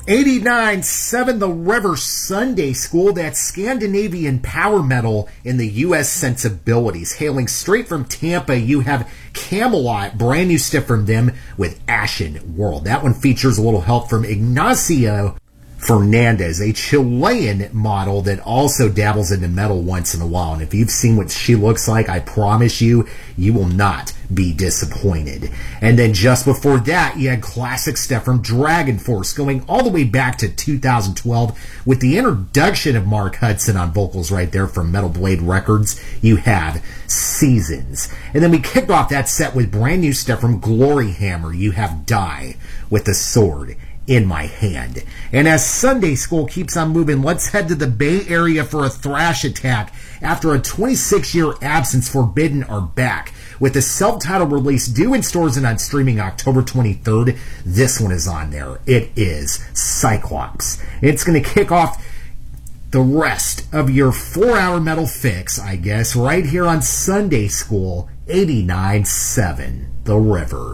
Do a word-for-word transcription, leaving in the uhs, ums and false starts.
eighty-nine seven The River Sunday School, that Scandinavian power metal in the U S sensibilities. Hailing straight from Tampa, you have Camelot, brand new stuff from them with Ashen World. That one features a little help from Ignacio Fernandez, a Chilean model that also dabbles into metal once in a while. And if you've seen what she looks like, I promise you, you will not be disappointed. And then just before that, you had classic stuff from Dragon Force, going all the way back to two thousand twelve with the introduction of Mark Hudson on vocals right there from Metal Blade Records. You have Seasons. And then we kicked off that set with brand new stuff from Glory Hammer. You have Die with the Sword in My Hand. And as Sunday School keeps on moving, let's head to the Bay Area for a thrash attack. After a twenty-six year absence, Forbidden are back with a self-titled release due in stores and on streaming October twenty-third. This one is on there. It is Cyclops. It's going to kick off the rest of your four hour metal fix, I guess, right here on Sunday School. Eighty-nine seven The River.